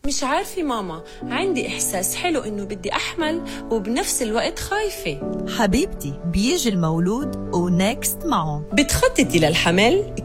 مش عارفة ماما، عندي إحساس حلو إنه بدي أحمل وبنفس الوقت خايفة. حبيبتي، بيجي المولود ونكست معه. بتخططي للحمل؟